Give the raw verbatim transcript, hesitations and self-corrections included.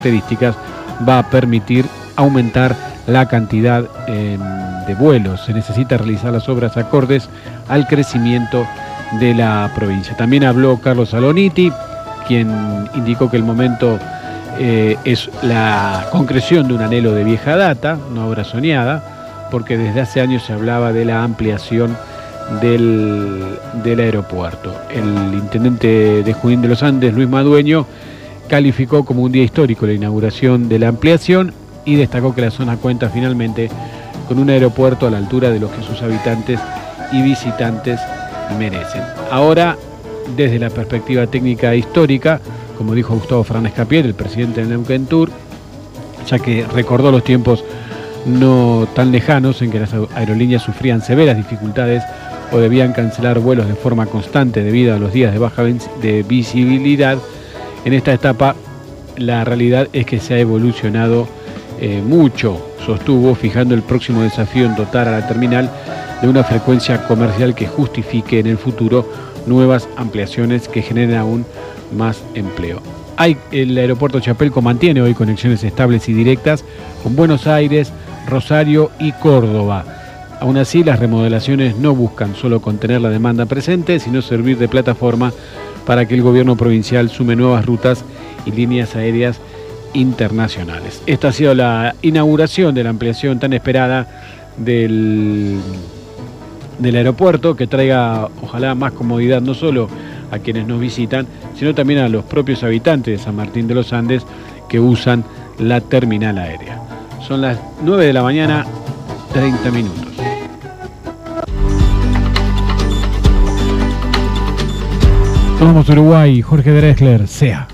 características va a permitir aumentar la cantidad eh, de vuelos. Se necesita realizar las obras acordes al crecimiento de la provincia. También habló Carlos Saloniti, quien indicó que el momento eh, es la concreción de un anhelo de vieja data, una obra soñada, porque desde hace años se hablaba de la ampliación del, del aeropuerto. El intendente de Junín de los Andes, Luis Madueño, calificó como un día histórico la inauguración de la ampliación y destacó que la zona cuenta finalmente con un aeropuerto a la altura de los que sus habitantes y visitantes merecen. Ahora, desde la perspectiva técnica e histórica, como dijo Gustavo Fernández Capiel, el presidente del Neuquén Tour, ya que recordó los tiempos no tan lejanos en que las aerolíneas sufrían severas dificultades o debían cancelar vuelos de forma constante debido a los días de baja de visibilidad. En esta etapa la realidad es que se ha evolucionado eh, mucho, sostuvo, fijando el próximo desafío en dotar a la terminal de una frecuencia comercial que justifique en el futuro nuevas ampliaciones que generen aún más empleo. Hay, el aeropuerto Chapelco mantiene hoy conexiones estables y directas con Buenos Aires, Rosario y Córdoba. Aún así, las remodelaciones no buscan solo contener la demanda presente, sino servir de plataforma para que el gobierno provincial sume nuevas rutas y líneas aéreas internacionales. Esta ha sido la inauguración de la ampliación tan esperada del, del aeropuerto, que traiga ojalá más comodidad no solo a quienes nos visitan, sino también a los propios habitantes de San Martín de los Andes que usan la terminal aérea. Son las nueve de la mañana, treinta minutos. Vamos Uruguay, Jorge Drexler, S E A.